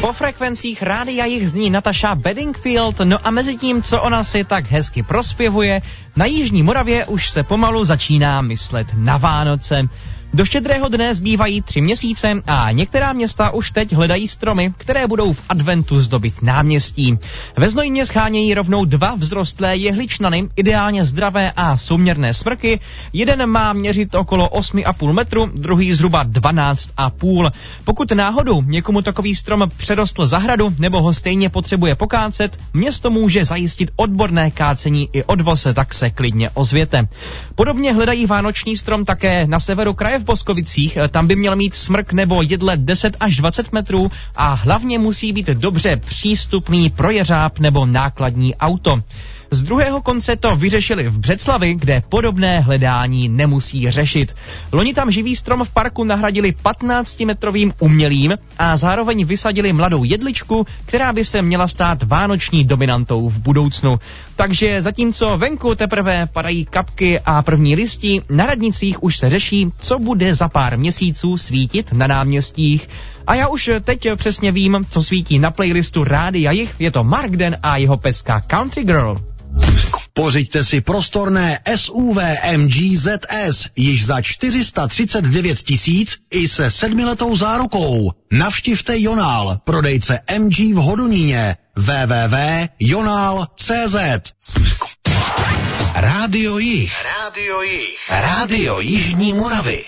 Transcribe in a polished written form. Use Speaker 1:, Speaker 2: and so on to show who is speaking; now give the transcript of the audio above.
Speaker 1: Po frekvencích Rádia Jich zní Natasha Bedingfield, no a mezi tím, co ona si tak hezky prospěvuje, na Jižní Moravě už se pomalu začíná myslet na Vánoce. Do Štědrého dne zbývají 3 měsíce a některá města už teď hledají stromy, které budou v adventu zdobit náměstí. Ve Znojmě schánějí rovnou 2 vzrostlé jehličnany, ideálně zdravé a souměrné smrky. Jeden má měřit okolo 8,5 metru, druhý zhruba 12,5. Pokud náhodou někomu takový strom přerostl zahradu nebo ho stejně potřebuje pokácet, město může zajistit odborné kácení i odvoz, tak se klidně ozvěte. Podobně hledají vánoční strom také na severu kraje v Boskovicích, tam by měl mít smrk nebo jedle 10 až 20 metrů a hlavně musí být dobře přístupný pro jeřáb nebo nákladní auto. Z druhého konce to vyřešili v Břeclavi, kde podobné hledání nemusí řešit. Loni tam živý strom v parku nahradili 15-metrovým umělým a zároveň vysadili mladou jedličku, která by se měla stát vánoční dominantou v budoucnu. Takže zatímco venku teprve padají kapky a první listí, na radnicích už se řeší, co bude za pár měsíců svítit na náměstích. A já už teď přesně vím, co svítí na playlistu Rádia Jich, je to Mark Den a jeho pecka Country Girl.
Speaker 2: Pořiďte si prostorné SUV MG ZS již za 439 000 i se 7letou zárukou. Navštivte Jonál, prodejce MG v Hodoníně. www.jonal.cz. Rádio Jich. Rádio Jižní Moravy.